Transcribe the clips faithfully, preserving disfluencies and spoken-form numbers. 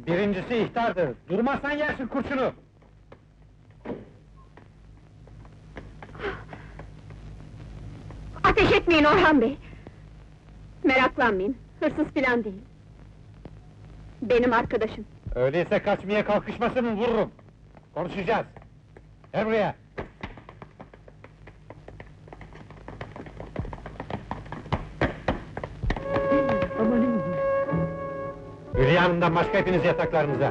Birincisi ihtardır. Durmazsan yersin kurşunu! Ateş etmeyin Orhan Bey! Meraklanmayın, hırsız filan değil. Benim arkadaşım. Öyleyse kaçmaya kalkışmasın, vururum! Konuşacağız! Gel buraya! Amanın! Hülya Hanım'dan başka hepiniz yataklarınıza!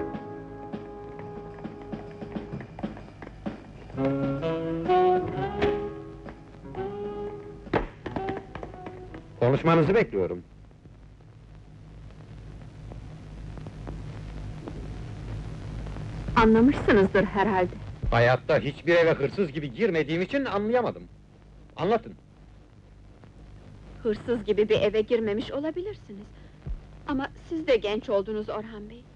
Konuşmanızı bekliyorum. Anlamışsınızdır herhalde. Hayatta hiçbir eve hırsız gibi girmediğim için anlayamadım. Anlatın. Hırsız gibi bir eve girmemiş olabilirsiniz. Ama siz de genç oldunuz Orhan Bey.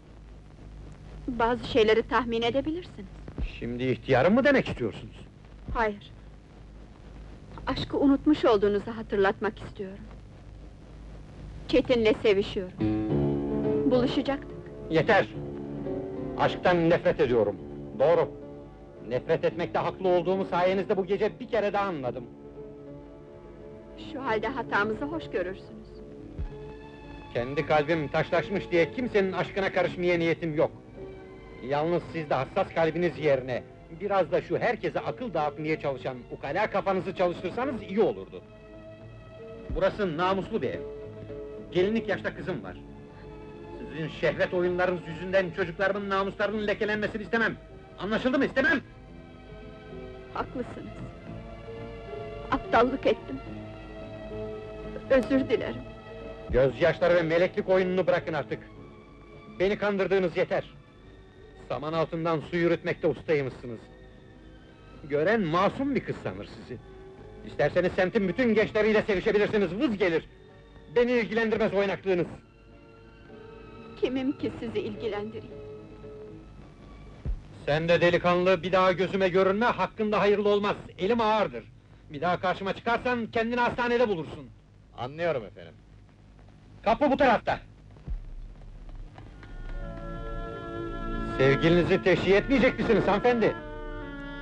Bazı şeyleri tahmin edebilirsiniz. Şimdi ihtiyarım mı demek istiyorsunuz? Hayır. Aşkı unutmuş olduğunuzu hatırlatmak istiyorum. Çetin'le sevişiyorum. Buluşacaktık. Yeter! Aşktan nefret ediyorum. Doğru. Nefret etmekte haklı olduğumu sayenizde bu gece bir kere daha anladım. Şu halde hatamızı hoş görürsünüz. Kendi kalbim taşlaşmış diye kimsenin aşkına karışmaya niyetim yok. Yalnız siz de hassas kalbiniz yerine, biraz da şu herkese akıl dağıtmaya çalışan ukala kafanızı çalıştırsanız iyi olurdu. Burası namuslu bir ev. Gelinlik yaşta kızım var. Sizin şehvet oyunlarınız yüzünden çocuklarımın namuslarının lekelenmesini istemem. Anlaşıldı mı? İstemem! Haklısınız. Aptallık ettim. Özür dilerim. Gözyaşları ve meleklik oyununu bırakın artık! Beni kandırdığınız yeter! Saman altından su yürütmekte ustaymışsınız. Gören masum bir kız sanır sizi. İsterseniz semtin bütün gençleriyle sevişebilirsiniz, vız gelir! Beni ilgilendirmez oynaklığınız! Kimim ki sizi ilgilendireyim? Sen de delikanlı, bir daha gözüme görünme, hakkında hayırlı olmaz, elim ağırdır! Bir daha karşıma çıkarsan, kendini hastanede bulursun! Anlıyorum efendim. Kapı bu tarafta! Sevgilinizi teşhir etmeyecek misiniz hanımefendi?